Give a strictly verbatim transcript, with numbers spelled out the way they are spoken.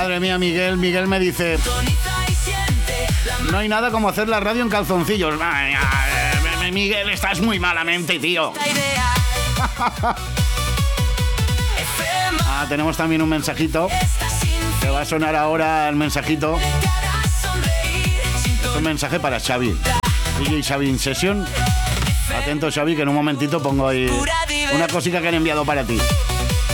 Madre mía, Miguel, Miguel me dice: no hay nada como hacer la radio en calzoncillos. Ay, ay, Miguel, estás muy malamente, tío. Ah, tenemos también un mensajito que va a sonar ahora, el mensajito. Es un mensaje para Xavi. D J Xavi in Session. Atento, Xavi, que en un momentito pongo ahí una cosita que han enviado para ti.